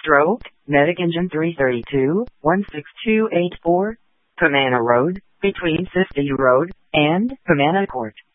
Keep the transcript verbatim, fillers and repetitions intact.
Stroke, Medic Engine three thirty-two, one six two eight four, Pomana Road, between Siskiyou Road and Pomana Court.